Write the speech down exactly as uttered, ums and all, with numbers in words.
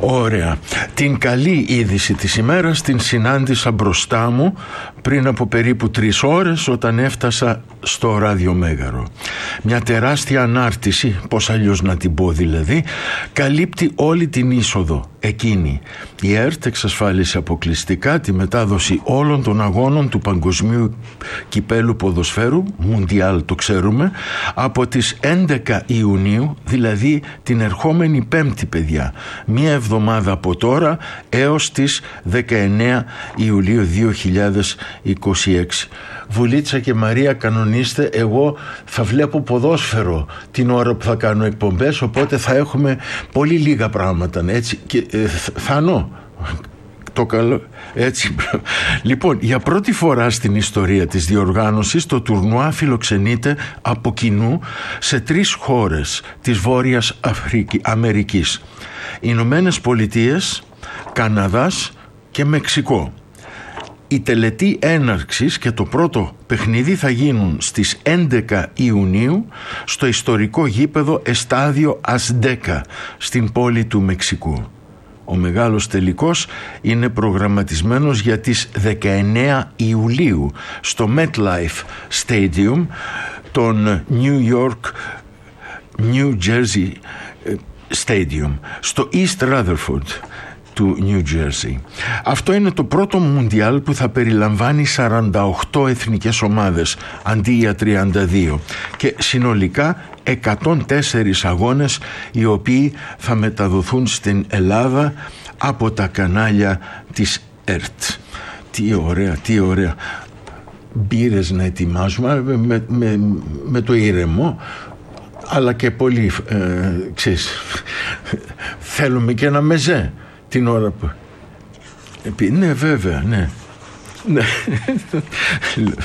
Ωραία. Την καλή είδηση της ημέρας την συνάντησα μπροστά μου πριν από περίπου τρεις ώρες όταν έφτασα στο ραδιομέγαρο. Μια τεράστια ανάρτηση, πώς αλλιώς να την πω δηλαδή, καλύπτει όλη την είσοδο εκείνη. Η ΕΡΤ εξασφάλισε αποκλειστικά τη μετάδοση όλων των αγώνων του Παγκοσμίου Κυπέλου Ποδοσφαίρου, Μουντιάλ το ξέρουμε, από τις έντεκα Ιουνίου, δηλαδή την ερχόμενη Πέμπτη, παιδιά, μία εβδομάδα από τώρα έως τις δεκαεννέα Ιουλίου δύο χιλιάδες είκοσι έξι. Βουλίτσα και Μαρία, κανονίστε, εγώ θα βλέπω ποδόσφαιρο την ώρα που θα κάνω εκπομπές, οπότε θα έχουμε πολύ λίγα πράγματα, έτσι, και ε, Θάνο, το καλό, έτσι. Λοιπόν, για πρώτη φορά στην ιστορία της διοργάνωσης το τουρνουά φιλοξενείται από κοινού σε τρεις χώρες της Βόρειας Αφρική, Αμερικής: Ηνωμένες Πολιτείες, Καναδάς και Μεξικό. Η τελετή έναρξης και το πρώτο παιχνίδι θα γίνουν στις έντεκα Ιουνίου στο ιστορικό γήπεδο Εστάδιο Ασντέκα στην πόλη του Μεξικού. Ο μεγάλος τελικός είναι προγραμματισμένος για τις δεκαεννέα Ιουλίου στο MetLife Stadium των New York New Jersey Stadium στο East Rutherford του New Jersey. Αυτό είναι το πρώτο Μουντιάλ που θα περιλαμβάνει σαράντα οκτώ εθνικές ομάδες αντί για τριάντα δύο και συνολικά εκατόν τέσσερις αγώνες, οι οποίοι θα μεταδοθούν στην Ελλάδα από τα κανάλια της ΕΡΤ. Τι ωραία, τι ωραία. Μπύρες να ετοιμάζουμε με, με, με το ήρεμο, αλλά και πολύ ε, ξέρεις, θέλουμε και ένα μεζέ την ώρα που... Ναι, βέβαια, ναι.